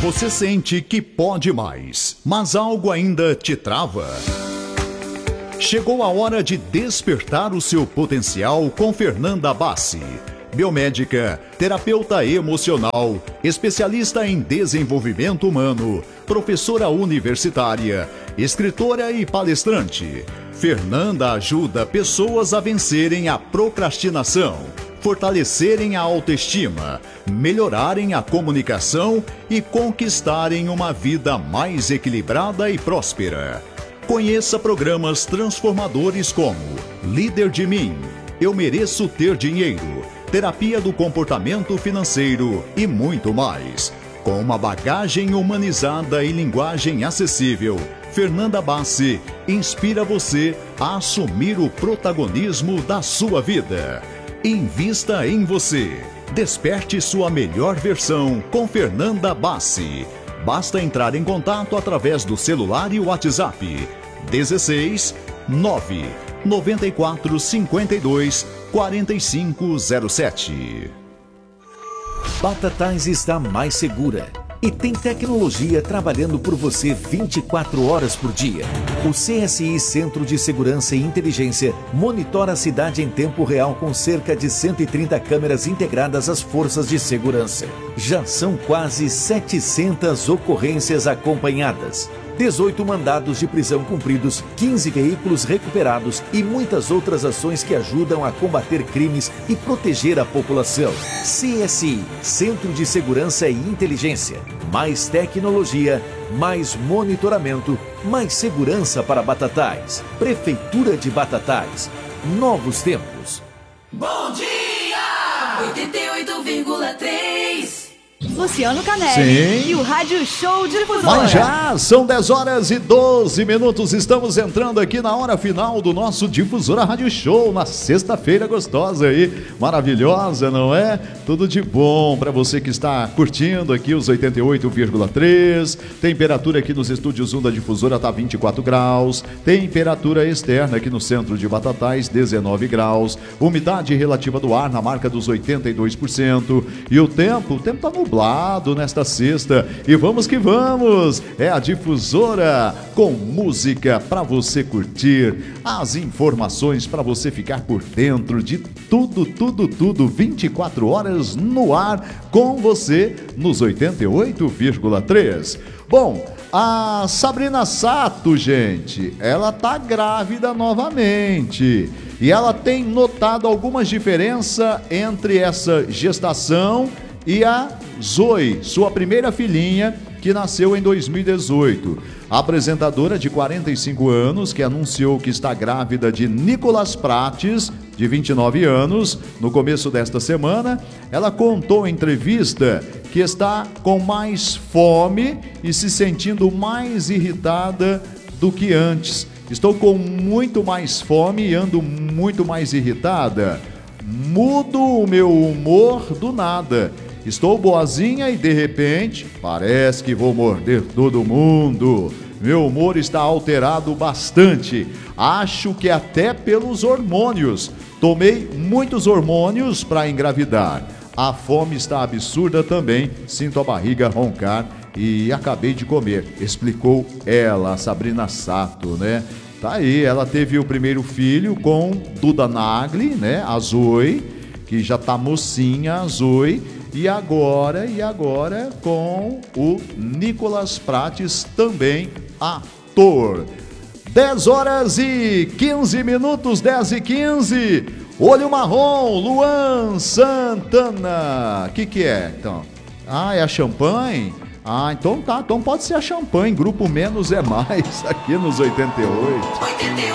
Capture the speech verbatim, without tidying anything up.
Você sente que pode mais, mas algo ainda te trava? Chegou a hora de despertar o seu potencial com Fernanda Bassi, biomédica, terapeuta emocional, especialista em desenvolvimento humano, professora universitária, escritora e palestrante. Fernanda ajuda pessoas a vencerem a procrastinação, fortalecerem a autoestima, melhorarem a comunicação e conquistarem uma vida mais equilibrada e próspera. Conheça programas transformadores como Líder de Mim, Eu Mereço Ter Dinheiro, Terapia do Comportamento Financeiro e muito mais. Com uma bagagem humanizada e linguagem acessível, Fernanda Bassi inspira você a assumir o protagonismo da sua vida. Invista em você. Desperte sua melhor versão com Fernanda Bassi. Basta entrar em contato através do celular e WhatsApp dezesseis nove noventa e quatro cinquenta e dois quarenta e cinco zero sete. Batatais está mais segura e tem tecnologia trabalhando por você vinte e quatro horas por dia. O C S I Centro de Segurança e Inteligência monitora a cidade em tempo real com cerca de cento e trinta câmeras integradas às forças de segurança. Já são quase setecentas ocorrências acompanhadas, dezoito mandados de prisão cumpridos, quinze veículos recuperados e muitas outras ações que ajudam a combater crimes e proteger a população. C S I, Centro de Segurança e Inteligência. Mais tecnologia, mais monitoramento, mais segurança para Batatais. Prefeitura de Batatais. Novos tempos. Bom dia! oitenta e oito vírgula três. Luciano Canelli. Sim. E o Rádio Show Difusora. Mas já são dez horas e doze minutos. Estamos entrando aqui na hora final do nosso Difusora Rádio Show, na sexta-feira gostosa aí, maravilhosa, não é? Tudo de bom para você que está curtindo aqui os oitenta e oito vírgula três. Temperatura aqui nos estúdios um da Difusora tá vinte e quatro graus. Temperatura externa aqui no centro de Batatais, dezenove graus. Umidade relativa do ar na marca dos oitenta e dois por cento. E o tempo, o tempo tá nublado nesta sexta, e vamos que vamos, é a Difusora com música para você curtir, as informações para você ficar por dentro de tudo, tudo, tudo, vinte e quatro horas no ar com você nos oitenta e oito vírgula três. Bom, a Sabrina Sato, gente, ela tá grávida novamente e ela tem notado algumas diferenças entre essa gestação e a Zoe, sua primeira filhinha, que nasceu em dois mil e dezoito. A apresentadora de quarenta e cinco anos, que anunciou que está grávida de Nicolas Prates, de vinte e nove anos, no começo desta semana, ela contou em entrevista que está com mais fome e se sentindo mais irritada do que antes. Estou com muito mais fome e ando muito mais irritada. Mudo o meu humor do nada. Estou boazinha e de repente parece que vou morder todo mundo. Meu humor está alterado bastante. Acho que até pelos hormônios. Tomei muitos hormônios para engravidar. A fome está absurda também. Sinto a barriga roncar e acabei de comer. Explicou ela, a Sabrina Sato, né? Tá aí, ela teve o primeiro filho com Duda Nagli, né? A Zoe, que já tá mocinha, a Zoe. E agora, e agora com o Nicolas Prates, também ator. dez horas e quinze minutos, dez e quinze. Olho marrom, Luan Santana. O que que é, então? Ah, é a champanhe? Ah, então tá, então pode ser a champanhe. Grupo Menos é Mais, aqui nos oitenta e oito.